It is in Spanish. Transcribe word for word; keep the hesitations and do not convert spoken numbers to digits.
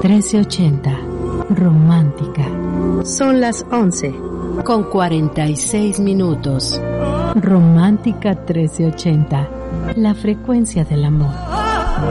trece ochenta. Romántica. Son las once con cuarenta y seis minutos. Romántica trece ochenta. La frecuencia del amor.